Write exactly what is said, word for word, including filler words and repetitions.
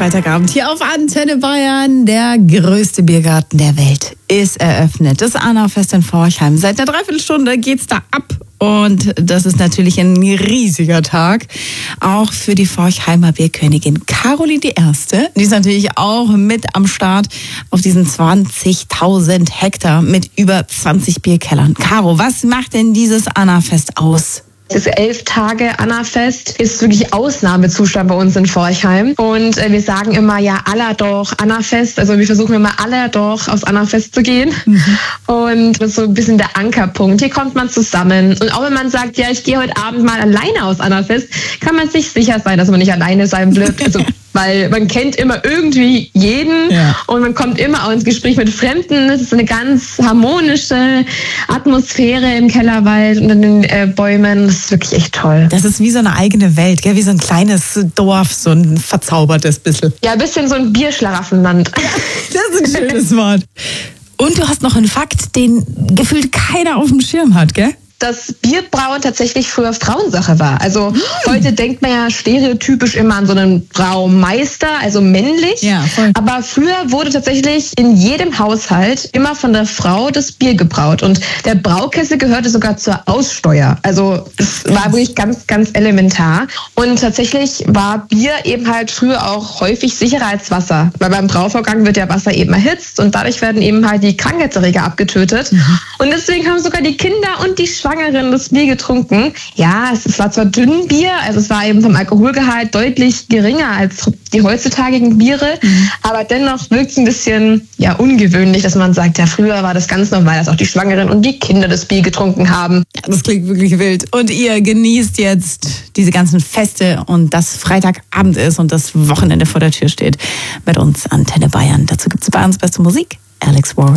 Freitagabend hier auf Antenne Bayern. Der größte Biergarten der Welt ist eröffnet. Das Annafest in Forchheim. Seit einer Dreiviertelstunde geht's da ab. Und das ist natürlich ein riesiger Tag. Auch für die Forchheimer Bierkönigin Caroline die Erste. Die ist natürlich auch mit am Start auf diesen zwanzigtausend Hektar mit über zwanzig Bierkellern. Caro, was macht denn dieses Annafest aus? Das elf Tage Annafest ist wirklich Ausnahmezustand bei uns in Forchheim. Und äh, wir sagen immer, ja, aller doch Annafest. Also wir versuchen immer aller doch aufs Annafest zu gehen. Mhm. Und das ist so ein bisschen der Ankerpunkt. Hier kommt man zusammen. Und auch wenn man sagt, ja, ich gehe heute Abend mal alleine aufs Annafest, kann man sich sicher sein, dass man nicht alleine sein wird. Also, weil man kennt immer irgendwie jeden, ja. Und man kommt immer auch ins Gespräch mit Fremden. Es ist eine ganz harmonische Atmosphäre im Kellerwald und in den äh, Bäumen. Das ist wirklich echt toll. Das ist wie so eine eigene Welt, gell? Wie so ein kleines Dorf, so ein verzaubertes bisschen. Ja, ein bisschen so ein Bierschlaraffenland. Das ist ein schönes Wort. Und du hast noch einen Fakt, den gefühlt keiner auf dem Schirm hat, gell? Dass Bierbrauen tatsächlich früher Frauensache war. Also hm. heute denkt man ja stereotypisch immer an so einen Braumeister, also männlich. Ja, voll. Aber früher wurde tatsächlich in jedem Haushalt immer von der Frau das Bier gebraut. Und der Braukessel gehörte sogar zur Aussteuer. Also es war wirklich ganz, ganz elementar. Und tatsächlich war Bier eben halt früher auch häufig sicherer als Wasser. Weil beim Brauvorgang wird ja Wasser eben erhitzt und dadurch werden eben halt die Krankheitserreger abgetötet. Mhm. Und deswegen haben sogar die Kinder und die Schwangeren das Bier getrunken. Ja, es war zwar dünn Bier, also es war eben vom Alkoholgehalt deutlich geringer als die heutzutage Biere, mhm. aber dennoch wirkt es ein bisschen ja ungewöhnlich, dass man sagt, ja, früher war das ganz normal, dass auch die Schwangeren und die Kinder das Bier getrunken haben. Ja, das klingt wirklich wild. Und ihr genießt jetzt diese ganzen Feste und dass Freitagabend ist und das Wochenende vor der Tür steht mit uns Antenne Bayern. Dazu gibt es Bayerns beste Musik, Alex Warren.